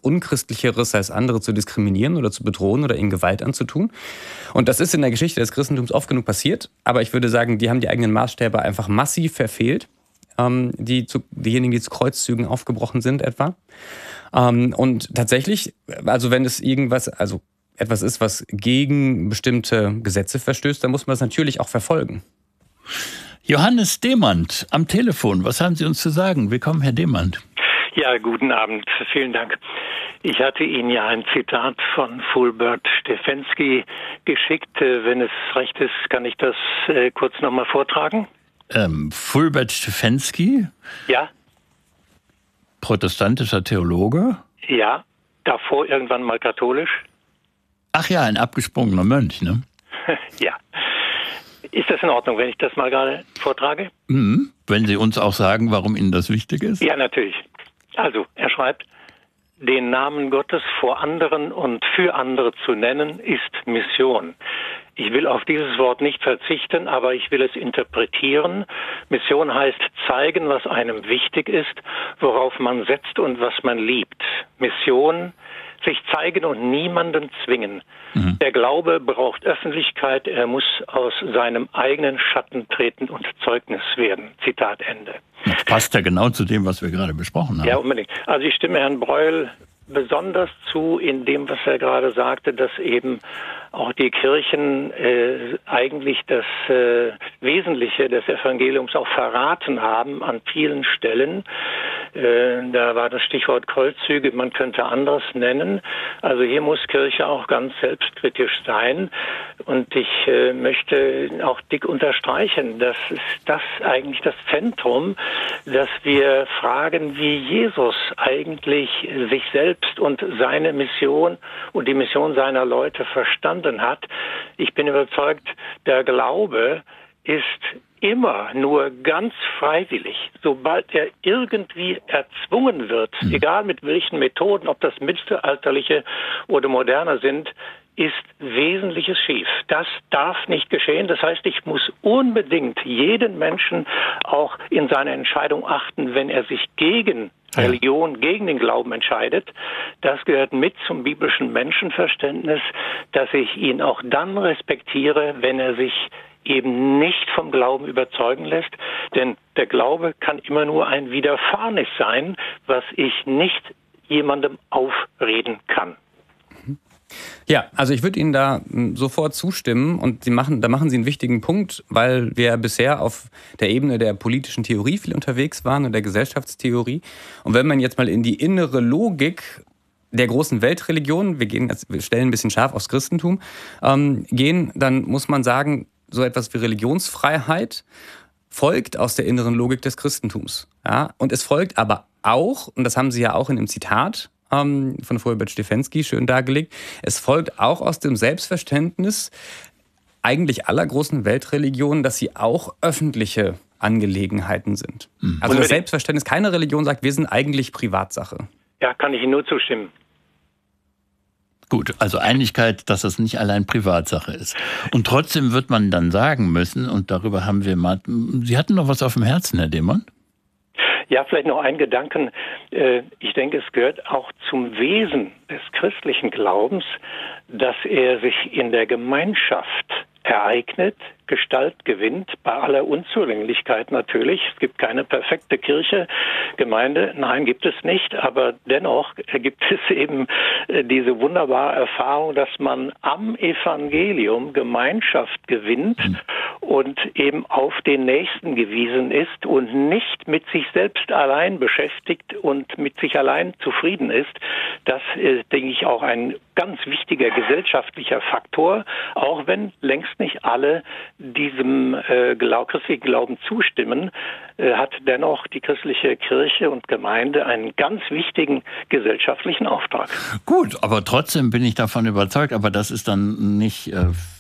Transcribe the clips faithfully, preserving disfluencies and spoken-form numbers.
Unchristlicheres als andere zu diskriminieren oder zu bedrohen oder ihnen Gewalt anzutun. Und das ist in der Geschichte des Christentums oft genug passiert. Aber ich würde sagen, die haben die eigenen Maßstäbe einfach massiv verfehlt. Ähm, die zu, diejenigen, die zu Kreuzzügen aufgebrochen sind etwa. Ähm, und tatsächlich, also wenn es irgendwas, also etwas ist, was gegen bestimmte Gesetze verstößt, dann muss man es natürlich auch verfolgen. Johannes Demand am Telefon. Was haben Sie uns zu sagen? Willkommen, Herr Demand. Ja, guten Abend. Vielen Dank. Ich hatte Ihnen ja ein Zitat von Fulbert Stefensky geschickt. Wenn es recht ist, kann ich das äh, kurz nochmal vortragen? Ähm, Fulbert Stefensky? Ja. Protestantischer Theologe? Ja. Davor irgendwann mal katholisch? Ach ja, ein abgesprungener Mönch, ne? Ja. Ist das in Ordnung, wenn ich das mal gerade vortrage? Mhm. Wenn Sie uns auch sagen, warum Ihnen das wichtig ist? Ja, natürlich. Also, er schreibt, den Namen Gottes vor anderen und für andere zu nennen, ist Mission. Ich will auf dieses Wort nicht verzichten, aber ich will es interpretieren. Mission heißt zeigen, was einem wichtig ist, worauf man setzt und was man liebt. Mission, sich zeigen und niemanden zwingen. Mhm. Der Glaube braucht Öffentlichkeit, er muss aus seinem eigenen Schatten treten und Zeugnis werden. Zitat Ende. Das passt ja genau zu dem, was wir gerade besprochen haben. Ja, unbedingt. Also ich stimme Herrn Breuel besonders zu in dem, was er gerade sagte, dass eben auch die Kirchen äh, eigentlich das äh, Wesentliche des Evangeliums auch verraten haben an vielen Stellen. Äh, da war das Stichwort Kreuzzüge, man könnte anderes nennen. Also hier muss Kirche auch ganz selbstkritisch sein. Und ich äh, möchte auch dick unterstreichen, das ist das eigentlich das Zentrum, dass wir fragen, wie Jesus eigentlich sich selbst und seine Mission und die Mission seiner Leute verstanden hat. Ich bin überzeugt, der Glaube ist immer nur ganz freiwillig. Sobald er irgendwie erzwungen wird, mhm. egal mit welchen Methoden, ob das mittelalterliche oder moderne sind, ist Wesentliches schief. Das darf nicht geschehen. Das heißt, ich muss unbedingt jeden Menschen auch in seiner Entscheidung achten, wenn er sich gegen Religion, gegen den Glauben entscheidet. Das gehört mit zum biblischen Menschenverständnis, dass ich ihn auch dann respektiere, wenn er sich eben nicht vom Glauben überzeugen lässt. Denn der Glaube kann immer nur ein Widerfahrnis sein, was ich nicht jemandem aufreden kann. Ja, also ich würde Ihnen da sofort zustimmen und Sie machen, da machen Sie einen wichtigen Punkt, weil wir bisher auf der Ebene der politischen Theorie viel unterwegs waren und der Gesellschaftstheorie. Und wenn man jetzt mal in die innere Logik der großen Weltreligion, wir gehen, wir stellen ein bisschen scharf aufs Christentum, ähm, gehen, dann muss man sagen, so etwas wie Religionsfreiheit folgt aus der inneren Logik des Christentums. Ja? Und es folgt aber auch, und das haben Sie ja auch in dem Zitat von Fulbert Stefensky schön dargelegt. Es folgt auch aus dem Selbstverständnis eigentlich aller großen Weltreligionen, dass sie auch öffentliche Angelegenheiten sind. Mhm. Also das Selbstverständnis, keine Religion sagt, wir sind eigentlich Privatsache. Ja, kann ich Ihnen nur zustimmen. Gut, also Einigkeit, dass das nicht allein Privatsache ist. Und trotzdem wird man dann sagen müssen, und darüber haben wir mal... Sie hatten noch was auf dem Herzen, Herr Demand? Ja, vielleicht noch ein Gedanken. Ich denke, es gehört auch zum Wesen des christlichen Glaubens, dass er sich in der Gemeinschaft ereignet, Gestalt gewinnt, bei aller Unzulänglichkeit natürlich. Es gibt keine perfekte Kirche, Gemeinde, nein, gibt es nicht, aber dennoch gibt es eben diese wunderbare Erfahrung, dass man am Evangelium Gemeinschaft gewinnt und eben auf den Nächsten gewiesen ist und nicht mit sich selbst allein beschäftigt und mit sich allein zufrieden ist. Das ist, denke ich, auch ein ganz wichtiger gesellschaftlicher Faktor, auch wenn längst nicht alle diesem äh, christlichen Glauben zustimmen, äh, hat dennoch die christliche Kirche und Gemeinde einen ganz wichtigen gesellschaftlichen Auftrag. Gut, aber trotzdem bin ich davon überzeugt, aber das ist dann nicht äh,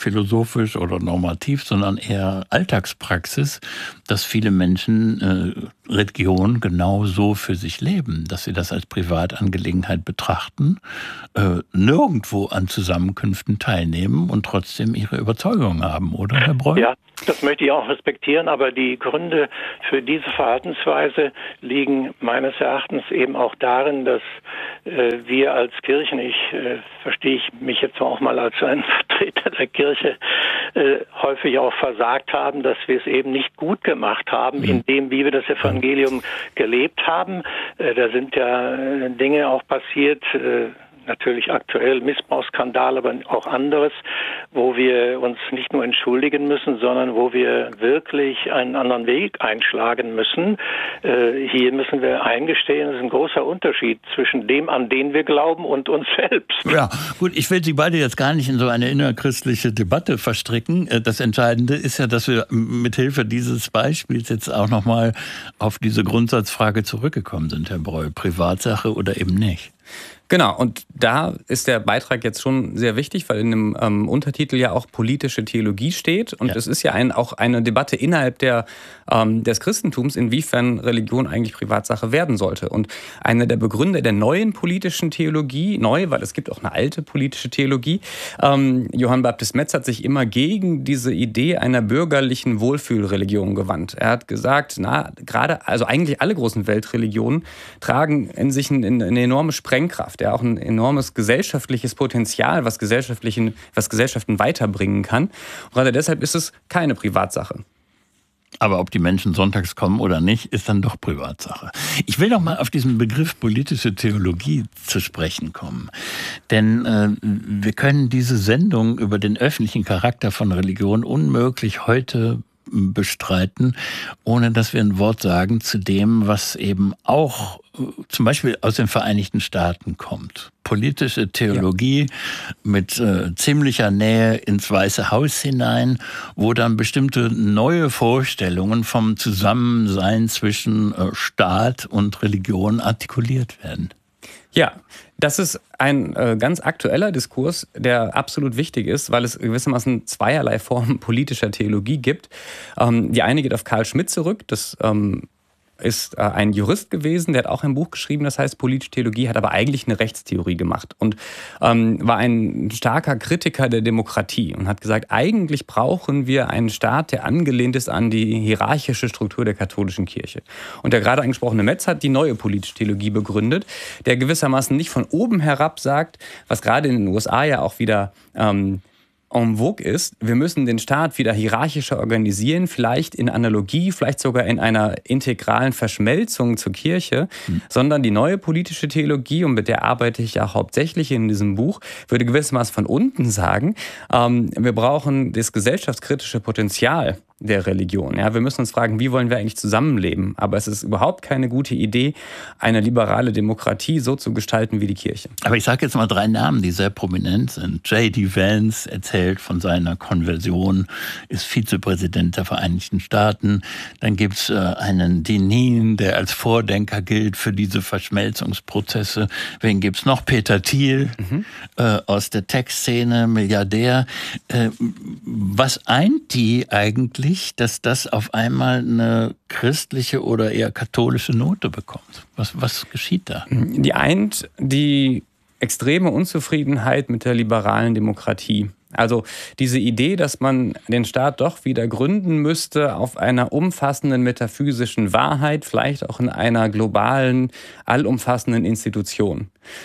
philosophisch oder normativ, sondern eher Alltagspraxis, dass viele Menschen äh, Religion genau so für sich leben, dass sie das als Privatangelegenheit betrachten, äh, nirgendwo an Zusammenkünften teilnehmen und trotzdem ihre Überzeugung haben, oder, Herr Breul? Ja, das möchte ich auch respektieren, aber die Gründe für diese Verhaltensweise liegen meines Erachtens eben auch darin, dass äh, wir als Kirchen, ich äh, verstehe ich mich jetzt auch mal als ein Vertreter der Kirche, äh, häufig auch versagt haben, dass wir es eben nicht gut gemacht haben, mhm. in dem, wie wir das Evangelium gelebt haben. Äh, da sind ja äh, Dinge auch passiert, äh, natürlich aktuell Missbrauchsskandal, aber auch anderes, wo wir uns nicht nur entschuldigen müssen, sondern wo wir wirklich einen anderen Weg einschlagen müssen. Äh, hier müssen wir eingestehen, es ist ein großer Unterschied zwischen dem, an den wir glauben, und uns selbst. Ja, gut, ich will Sie beide jetzt gar nicht in so eine innerchristliche Debatte verstricken. Das Entscheidende ist ja, dass wir mithilfe dieses Beispiels jetzt auch nochmal auf diese Grundsatzfrage zurückgekommen sind, Herr Breul. Privatsache oder eben nicht? Genau, und da ist der Beitrag jetzt schon sehr wichtig, weil in dem ähm, Untertitel ja auch politische Theologie steht. Und es ja. ist ja ein, auch eine Debatte innerhalb der, ähm, des Christentums, inwiefern Religion eigentlich Privatsache werden sollte. Und einer der Begründer der neuen politischen Theologie, neu, weil es gibt auch eine alte politische Theologie, ähm, Johann Baptist Metz hat sich immer gegen diese Idee einer bürgerlichen Wohlfühlreligion gewandt. Er hat gesagt, na, gerade, also eigentlich alle großen Weltreligionen tragen in sich eine, eine enorme Sprengkraft. Der auch ein enormes gesellschaftliches Potenzial, was, gesellschaftlichen, was Gesellschaften weiterbringen kann. Und gerade deshalb ist es keine Privatsache. Aber ob die Menschen sonntags kommen oder nicht, ist dann doch Privatsache. Ich will noch mal auf diesen Begriff politische Theologie zu sprechen kommen. Denn äh, wir können diese Sendung über den öffentlichen Charakter von Religion unmöglich heute bestreiten, ohne dass wir ein Wort sagen zu dem, was eben auch zum Beispiel aus den Vereinigten Staaten kommt. Politische Theologie ja. mit äh, ziemlicher Nähe ins Weiße Haus hinein, wo dann bestimmte neue Vorstellungen vom Zusammensein zwischen äh, Staat und Religion artikuliert werden. Ja, das ist ein äh, ganz aktueller Diskurs, der absolut wichtig ist, weil es gewissermaßen zweierlei Formen politischer Theologie gibt. Ähm, die eine geht auf Carl Schmitt zurück, das ähm, ist äh, ein Jurist gewesen, der hat auch ein Buch geschrieben, das heißt Politische Theologie, hat aber eigentlich eine Rechtstheorie gemacht und ähm, war ein starker Kritiker der Demokratie und hat gesagt, eigentlich brauchen wir einen Staat, der angelehnt ist an die hierarchische Struktur der katholischen Kirche. Und der gerade angesprochene Metz hat die neue Politische Theologie begründet, der gewissermaßen nicht von oben herab sagt, was gerade in den U S A ja auch wieder ähm, en vogue ist, wir müssen den Staat wieder hierarchischer organisieren, vielleicht in Analogie, vielleicht sogar in einer integralen Verschmelzung zur Kirche, mhm. sondern die neue politische Theologie, und mit der arbeite ich ja hauptsächlich in diesem Buch, würde gewissermaßen von unten sagen, ähm, wir brauchen das gesellschaftskritische Potenzial der Religion. Ja, wir müssen uns fragen, wie wollen wir eigentlich zusammenleben? Aber es ist überhaupt keine gute Idee, eine liberale Demokratie so zu gestalten wie die Kirche. Aber ich sage jetzt mal drei Namen, die sehr prominent sind. J D Vance erzählt von seiner Konversion, ist Vizepräsident der Vereinigten Staaten. Dann gibt es äh, einen Deneen, der als Vordenker gilt für diese Verschmelzungsprozesse. Wen gibt es noch? Peter Thiel mhm. äh, aus der Tech-Szene, Milliardär. Äh, was eint die eigentlich, dass das auf einmal eine christliche oder eher katholische Note bekommt? Was, was geschieht da? Die eint die extreme Unzufriedenheit mit der liberalen Demokratie. Also diese Idee, dass man den Staat doch wieder gründen müsste auf einer umfassenden metaphysischen Wahrheit, vielleicht auch in einer globalen, allumfassenden Institution.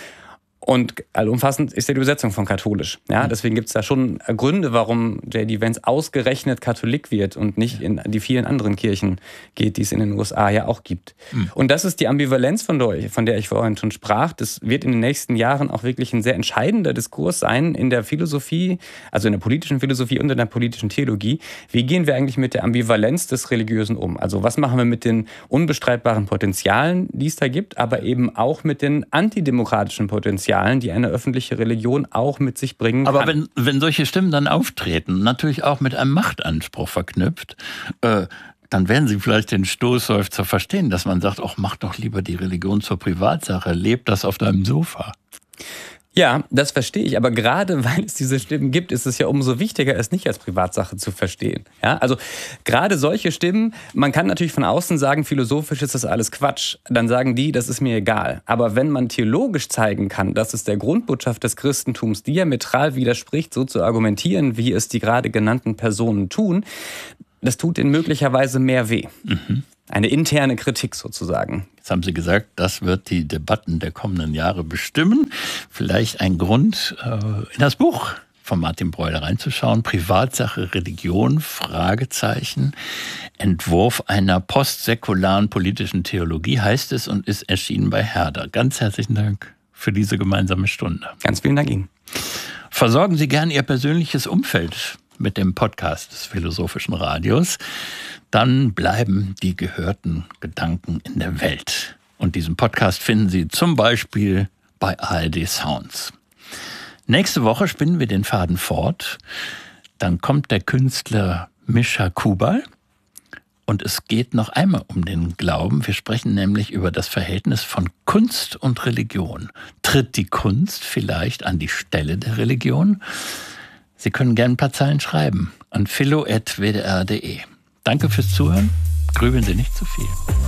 Und allumfassend ist ja die Übersetzung von katholisch. Ja, deswegen gibt es da schon Gründe, warum J D Vance ausgerechnet Katholik wird und nicht in die vielen anderen Kirchen geht, die es in den U S A ja auch gibt. Mhm. Und das ist die Ambivalenz, von der, von der ich vorhin schon sprach. Das wird in den nächsten Jahren auch wirklich ein sehr entscheidender Diskurs sein in der Philosophie, also in der politischen Philosophie und in der politischen Theologie. Wie gehen wir eigentlich mit der Ambivalenz des Religiösen um? Also was machen wir mit den unbestreitbaren Potenzialen, die es da gibt, aber eben auch mit den antidemokratischen Potenzialen, die eine öffentliche Religion auch mit sich bringen kann. Aber wenn, wenn solche Stimmen dann auftreten, natürlich auch mit einem Machtanspruch verknüpft, äh, dann werden Sie vielleicht den Stoßseufzer verstehen, dass man sagt, ach, mach doch lieber die Religion zur Privatsache, lebt das auf deinem Sofa. Ja, das verstehe ich. Aber gerade weil es diese Stimmen gibt, ist es ja umso wichtiger, es nicht als Privatsache zu verstehen. Ja, also gerade solche Stimmen, man kann natürlich von außen sagen, philosophisch ist das alles Quatsch. Dann sagen die, das ist mir egal. Aber wenn man theologisch zeigen kann, dass es der Grundbotschaft des Christentums diametral widerspricht, so zu argumentieren, wie es die gerade genannten Personen tun, das tut ihnen möglicherweise mehr weh. Mhm. Eine interne Kritik sozusagen. Jetzt haben Sie gesagt, das wird die Debatten der kommenden Jahre bestimmen. Vielleicht ein Grund, in das Buch von Martin Breuel reinzuschauen. Privatsache, Religion, Fragezeichen. Entwurf einer postsäkularen politischen Theologie heißt es und ist erschienen bei Herder. Ganz herzlichen Dank für diese gemeinsame Stunde. Ganz vielen Dank Ihnen. Versorgen Sie gern Ihr persönliches Umfeld mit dem Podcast des Philosophischen Radios. Dann bleiben die gehörten Gedanken in der Welt. Und diesen Podcast finden Sie zum Beispiel bei A R D Sounds. Nächste Woche spinnen wir den Faden fort. Dann kommt der Künstler Mischa Kubal. Und es geht noch einmal um den Glauben. Wir sprechen nämlich über das Verhältnis von Kunst und Religion. Tritt die Kunst vielleicht an die Stelle der Religion? Sie können gerne ein paar Zeilen schreiben an philo at w d r punkt d e. Danke fürs Zuhören. Grübeln Sie nicht zu viel.